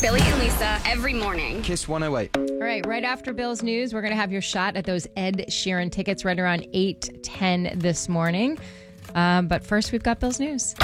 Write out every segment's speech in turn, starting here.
Billy and Lisa every morning. Kiss 108. All right after Bill's news, we're going to have your shot at those Ed Sheeran tickets right around 8:10 this morning. But first, we've got Bill's news.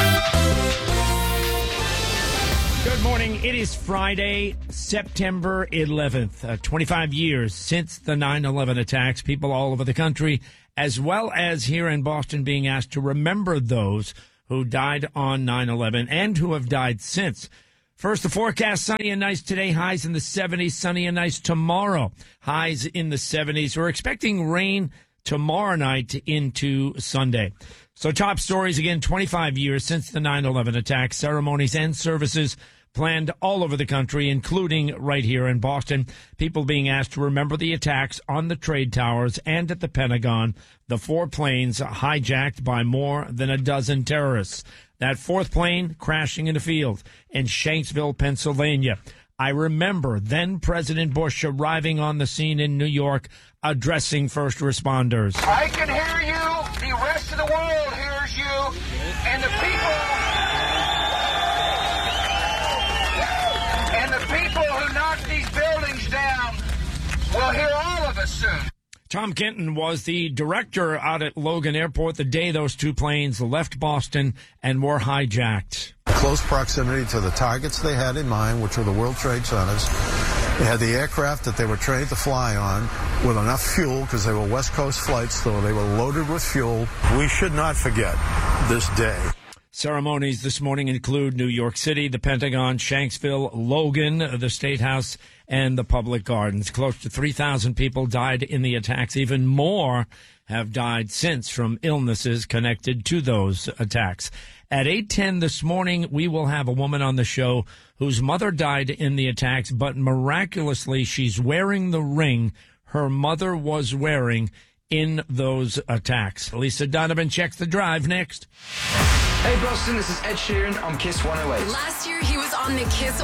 Good morning. It is Friday, September 11th, 25 years since the 9/11 attacks. People all over the country, as well as here in Boston, being asked to remember those who died on 9/11 and who have died since. First, the forecast, sunny and nice today, highs in the 70s, sunny and nice tomorrow, highs in the 70s. We're expecting rain tomorrow night into Sunday. So top stories again, 25 years since the 9/11 attacks, ceremonies and services planned all over the country, including right here in Boston. People being asked to remember the attacks on the trade towers and at the Pentagon, the 4 planes hijacked by more than a dozen terrorists. That 4th plane crashing in a field in Shanksville, Pennsylvania. I remember then President Bush arriving on the scene in New York, addressing first responders. I can hear you. The rest of the world hears you. And the people who knocked these buildings down will hear all of us soon. Tom Kenton was the director out at Logan Airport the day those 2 planes left Boston and were hijacked. Close proximity to the targets they had in mind, which were the World Trade Centers. They had the aircraft that they were trained to fly on with enough fuel because they were West Coast flights, so they were loaded with fuel. We should not forget this day. Ceremonies this morning include New York City, the Pentagon, Shanksville, Logan, the State House, and the Public Gardens. Close to 3,000 people died in the attacks. Even more have died since from illnesses connected to those attacks. At 8:10 this morning, we will have a woman on the show whose mother died in the attacks, but miraculously, she's wearing the ring her mother was wearing in those attacks. Lisa Donovan checks the drive next. Hey Boston, this is Ed Sheeran on Kiss 108. Last year, he was on the Kiss